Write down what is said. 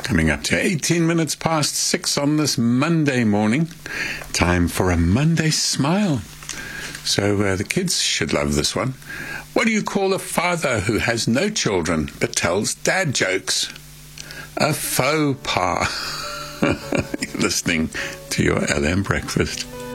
Coming up to 18 minutes past 6 on this Monday morning. Time for a Monday smile. So the kids should love this one. What do you call a father who has no children but tells dad jokes? A faux pas. You're listening to your LM Breakfast.